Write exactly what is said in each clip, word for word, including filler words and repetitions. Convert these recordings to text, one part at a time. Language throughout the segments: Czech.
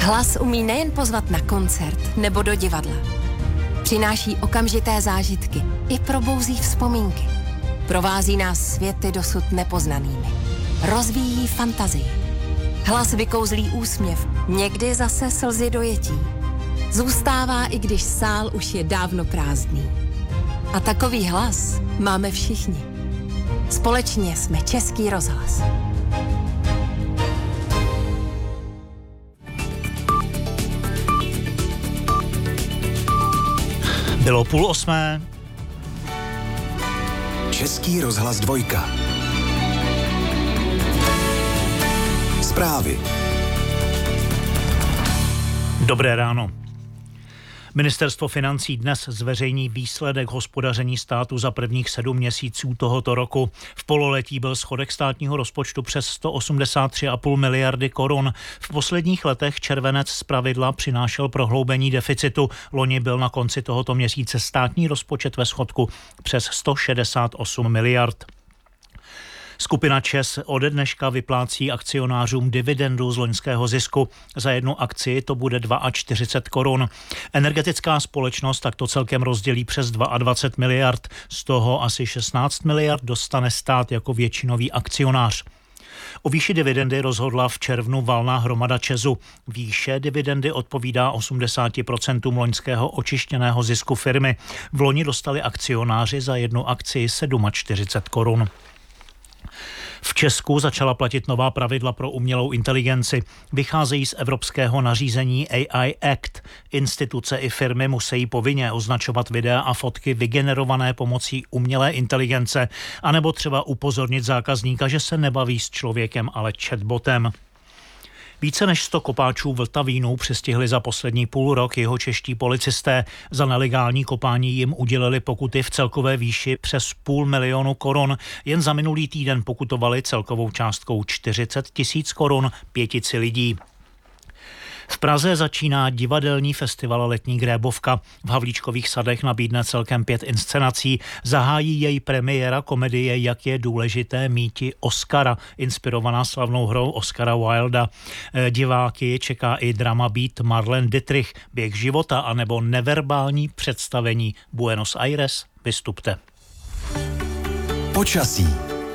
Hlas umí nejen pozvat na koncert nebo do divadla. Přináší okamžité zážitky i probouzí vzpomínky. Provází nás světy dosud nepoznanými. Rozvíjí fantazii. Hlas vykouzlí úsměv, někdy zase slzy dojetí. Zůstává, i když sál už je dávno prázdný. A takový hlas máme všichni. Společně jsme Český rozhlas. Bylo půl osmé. Český rozhlas dvojka. Zprávy. Dobré ráno. Ministerstvo financí dnes zveřejní výsledek hospodaření státu za prvních sedm měsíců tohoto roku. V pololetí byl schodek státního rozpočtu přes sto osmdesát tři celá pět miliardy korun. V posledních letech červenec zpravidla přinášel prohloubení deficitu. Loni byl na konci tohoto měsíce státní rozpočet ve schodku přes sto šedesát osm miliard. Skupina ČEZ ode dneška vyplácí akcionářům dividendu z loňského zisku. Za jednu akci to bude čtyřicet dva korun. Energetická společnost takto celkem rozdělí přes dvacet dva miliard. Z toho asi šestnáct miliard dostane stát jako většinový akcionář. O výši dividendy rozhodla v červnu valná hromada ČEZu. Výše dividendy odpovídá osmdesát procent loňského očištěného zisku firmy. V loni dostali akcionáři za jednu akci čtyřicet sedm korun. V Česku začala platit nová pravidla pro umělou inteligenci. Vycházejí z evropského nařízení A I Act. Instituce i firmy musí povinně označovat videa a fotky vygenerované pomocí umělé inteligence, anebo třeba upozornit zákazníka, že se nebaví s člověkem, ale chatbotem. Více než sto kopáčů Vltavínu přistihli za poslední půl rok jihočeští policisté. Za nelegální kopání jim udělili pokuty v celkové výši přes půl milionu korun. Jen za minulý týden pokutovali celkovou částkou čtyřicet tisíc korun pětici lidí. V Praze začíná divadelní festival Letní grébovka. V Havlíčkových sadech nabídne celkem pět inscenací. Zahájí její premiéra komedie Jak je důležité míti Oscara, inspirovaná slavnou hrou Oscara Wilda. Diváky čeká i drama Beat Marlene Dietrich, Běh života anebo neverbální představení Buenos Aires. Vystupte. Počasí.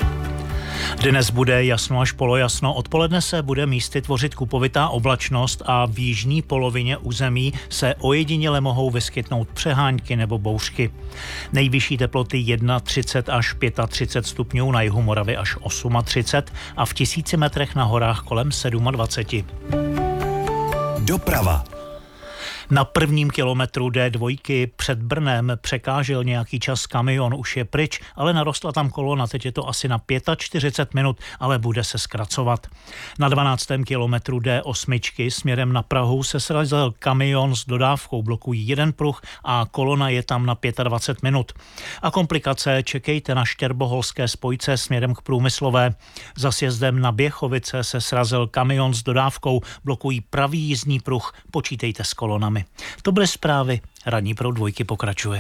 Dnes bude jasno až polojasno, odpoledne se bude místy tvořit kupovitá oblačnost a v jižní polovině území se ojediněle mohou vyskytnout přehánky nebo bouřky. Nejvyšší teploty třicet jedna až třicet pět stupňů, na jihu Moravy až třicet osm a v tisíci metrech na horách kolem dvacet sedm. Doprava. Na prvním kilometru D dva před Brnem překážel nějaký čas kamion, už je pryč, ale narostla tam kolona, teď je to asi na čtyřicet pět minut, ale bude se zkracovat. Na dvanáctém kilometru D osm směrem na Prahu se srazil kamion s dodávkou, blokují jeden pruh a kolona je tam na dvacet pět minut. A komplikace čekejte na štěrboholské spojce směrem k Průmyslové. Za sjezdem na Běchovice se srazil kamion s dodávkou, blokují pravý jízdní pruh, počítejte s kolonami. To byly zprávy, ranní Proud dvojky pokračuje.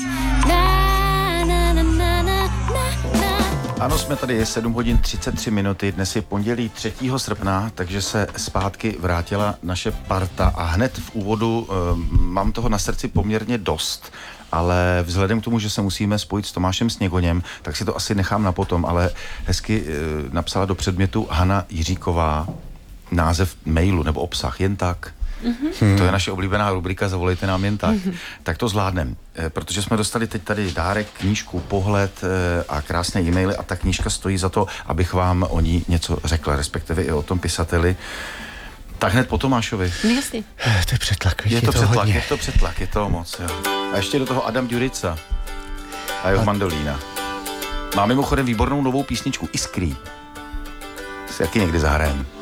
Ano, jsme tady, je sedm hodin třicet tři minuty, dnes je pondělí třetího srpna, takže se zpátky vrátila naše parta a hned v úvodu e, mám toho na srdci poměrně dost, ale vzhledem k tomu, že se musíme spojit s Tomášem Sněgoněm, tak si to asi nechám na potom, ale hezky e, napsala do předmětu Hana Jiříková název mailu nebo obsah, jen tak. Mm-hmm. To je naše oblíbená rubrika Zavolejte nám jen tak. Mm-hmm. Tak to zvládnem, protože jsme dostali teď tady dárek, knížku, pohled a krásné e-maily a ta knížka stojí za to, abych vám o ní něco řekl, respektive i o tom pisateli. Tak hned po Tomášovi. Jasně. To je přetlak, je, je to, to přetlak, hodně. je to přetlak, je to moc, jo. A ještě do toho Adam Ďurica a jeho a... mandolína. Má mimochodem výbornou novou písničku Iskrý. Si jaký někdy zahrajem.